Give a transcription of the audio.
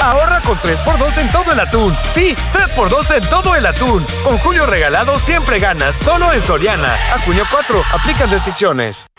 Ahorra con 3x2 en todo el atún. Sí, 3x2 en todo el atún. Con Julio Regalado siempre ganas. Solo en Soriana. A junio 4. Aplican restricciones.